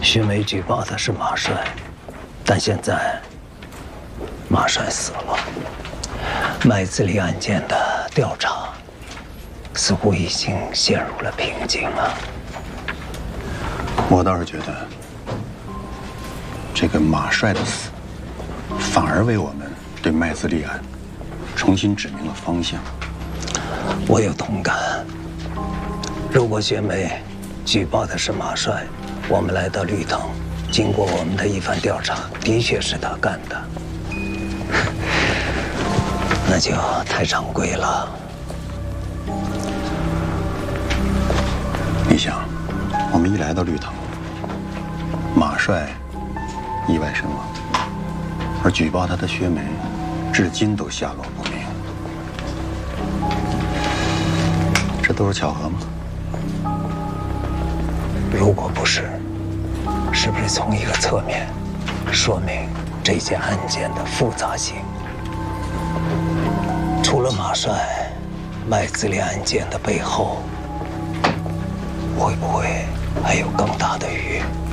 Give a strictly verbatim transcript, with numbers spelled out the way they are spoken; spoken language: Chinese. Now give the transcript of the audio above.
徐梅举报的是马帅，但现在马帅死了，麦子里案件的调查似乎已经陷入了瓶颈啊。 我倒是觉得，这个马帅的死，反而为我们对麦子立案重新指明了方向。 我有同感。如果学梅举报的是马帅，我们来到绿藤，经过我们的一番调查，的确是他干的，那就太常规了。 你想，我们一来到绿藤，马帅意外身亡，而举报他的薛梅，至今都下落不明，这都是巧合吗？ 如果不是，是不是从一个侧面说明这件案件的复杂性？除了马帅，麦子里案件的背后，会不会还有更大的鱼？